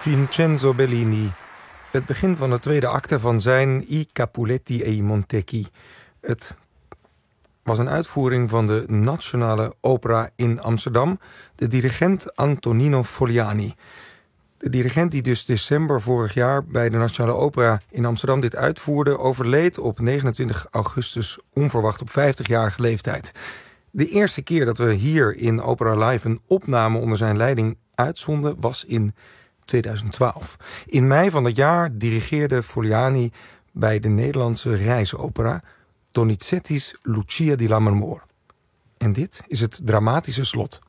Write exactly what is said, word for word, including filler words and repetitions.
Vincenzo Bellini. Het begin van de tweede acte van zijn I Capuletti e i Montecchi. Het was een uitvoering van de Nationale Opera in Amsterdam. De dirigent Antonino Foliani. De dirigent die dus december vorig jaar bij de Nationale Opera in Amsterdam dit uitvoerde, overleed op negenentwintig augustus onverwacht op vijftigjarige leeftijd. De eerste keer dat we hier in Opera Live een opname onder zijn leiding uitzonden was in tweeduizend twaalf. In mei van dat jaar dirigeerde Foliani bij de Nederlandse reisopera Donizetti's Lucia di Lammermoor. En dit is het dramatische slot.